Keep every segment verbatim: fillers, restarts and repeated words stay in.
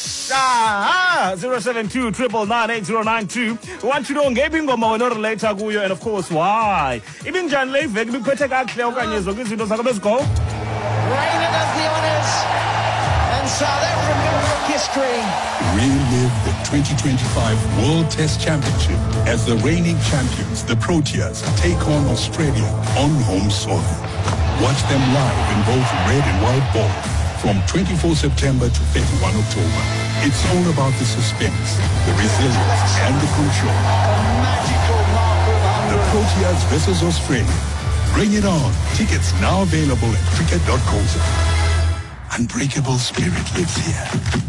Ah, zero seven two triple nine eight zero nine two. Want to know ngephi ingoma wena relate kuyo, and of course why. Ibinjani le iveki bikuphethe kahle okanye zonke izinto zakho bezgo? Raining as the honours and South African make history. Relive the twenty twenty-five World Test Championship as the reigning champions, the Proteas, take on Australia on home soil. Watch them live in both red and white ball from twenty-fourth September to thirty-first October. It's all about the suspense, the resilience, and the control. A magical mark of one hundred. The Proteas versus Australia. Bring it on. Tickets now available at cricket dot co dot za. Unbreakable spirit lives here.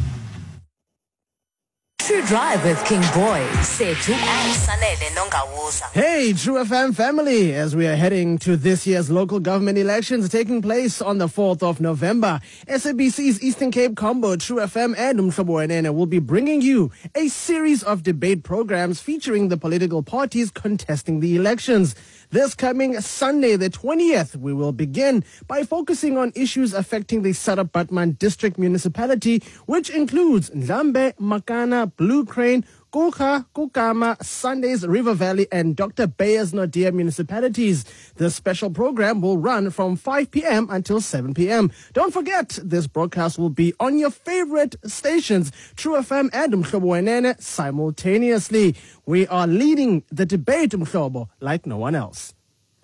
True Drive with King Boy, Setu and Sanele Nongawuza. Hey, True F M family, as we are heading to this year's local government elections taking place on the fourth of November, S A B C's Eastern Cape combo, True F M and Umhlobo Wenene will be bringing you a series of debate programs featuring the political parties contesting the elections. This coming Sunday, the twentieth, we will begin by focusing on issues affecting the Sarabatman district municipality, which includes Ndlambe, Makana, Blue Crane, Kuka, Kukama, Sundays, River Valley, and Doctor Bayers Naudé municipalities. This special program will run from five p.m. until seven p.m. Don't forget, this broadcast will be on your favorite stations, True F M and Umhlobo Wenene, simultaneously. We are leading the debate, Umhlobo, like no one else.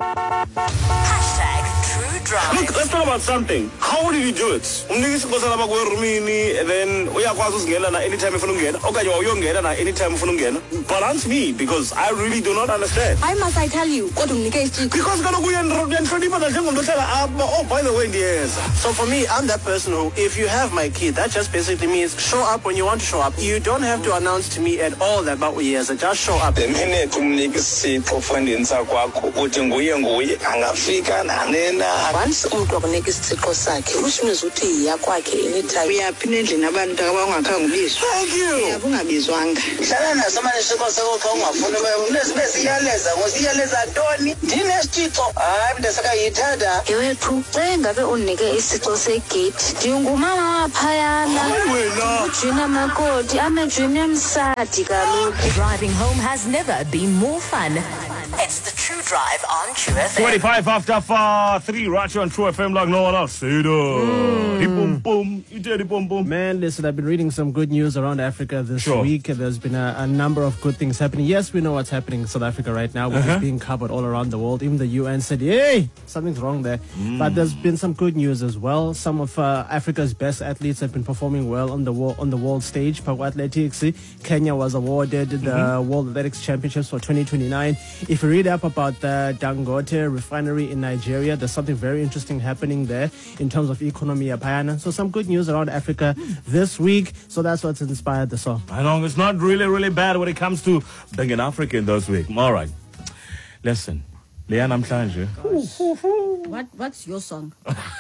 Hashtag True Drive. Look, let's talk about something. How did you do it? Umnikisa inkosana bakho eRumini, and then uyakwazi uzingena na anytime ufuna ungena okanye uyongena na anytime ufuna ungena. Balance me, because I really do not understand. Why must I tell you? Kodwa umnike isithixo. Because kaloku uyandihlonipha njengomuntu ohlala apha. Oh, by the way, ndiyeza. So for me, I'm that person who, if you have my key, that just basically means show up when you want to show up. You don't have to announce to me at all that about yes, just show up. The minute umnika isithixo efandeni sakwakho uthi nguye nguye angafika nanena. Once umuntu akunika isithixo sakhe, which means uthi yakwakhe anytime. Uyaphi endlini abantu abangakhange ubizwe. Thank you. Yabo ungabizwanga. Hlala nasamanye isithixo sakho xa ungafuni unesibe siyaleza ngosiyaleza ntoni ndinesithixo hayi mntu sakayithanda. Yewethu, xa ngabe unike isithixo segate, ndingumama waphayana. Wena. Ujina makoti, amejini emsadi kaloku. Driving home has never been more fun. It's the True Drive on True F M. twenty-five after four, three, right here on True F M like no one else. Say it. Boom, boom. You did it, boom, boom. Man, listen, I've been reading some good news around Africa this Sure. week. There's been a, a number of good things happening. Yes, we know what's happening in South Africa right now, which Uh-huh. is being covered all around the world. Even the U N said, hey, something's wrong there. But there's been some good news as well. Some of uh, Africa's best athletes have been performing well on the world, on the world stage. Pago Athletics, Kenya was awarded the World Athletics Championships for twenty twenty-nine. If you read up about the Dangote refinery in Nigeria, there's something very interesting happening there in terms of economy apayana. So some good news around Africa this week. So that's what's inspired the song. I know it's not really, really bad when it comes to being an African this week. All right. Listen. Leanne Amhlanje. What what's your song?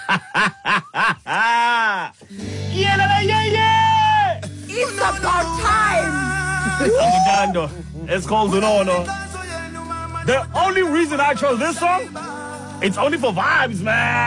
Yeah, yeah, yeah, yeah. It's about time. Amdando. It's called Unono. The only reason I chose this song, it's only for vibes, man.